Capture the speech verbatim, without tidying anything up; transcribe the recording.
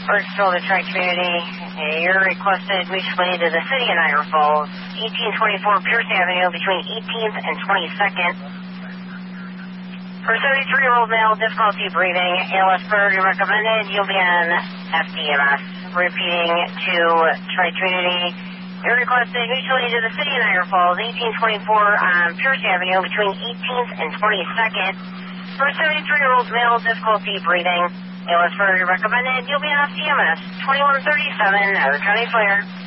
Birchville to Tri-Community. You're requested mutually to the city of Niagara Falls, eighteen twenty-four Pierce Avenue between eighteenth and twenty-second. For seventy-three-year-old male, difficulty breathing, A L S priority recommended. You'll be on F D M S. Repeating to Tri-Community. You're requested mutually to the city of Niagara Falls, eighteen twenty-four on Pierce Avenue between eighteenth and twenty-second. For seventy-three-year-old male, difficulty breathing, A L S priority recommended. You'll be on F D M S. twenty-one thirty-seven, Outer County Fire.